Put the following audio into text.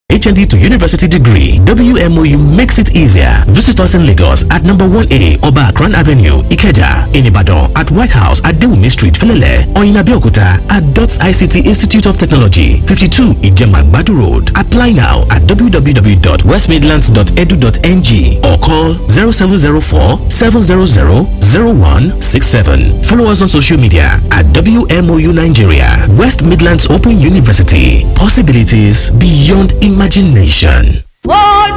HND to university degree, WMOU makes it easier. Visit us in Lagos at number 1A Oba Akran Avenue, Ikeja, in Ibadan at White House at Dewumi Street, Felele, or in Abeokuta at DOTS ICT Institute of Technology, 52 Ijemagbadu Road. Apply now at www.westmidlands.edu.ng or call 0704-700-0167. Follow us on social media at WMOU Nigeria. West Midlands Open University. Possibilities beyond imagination.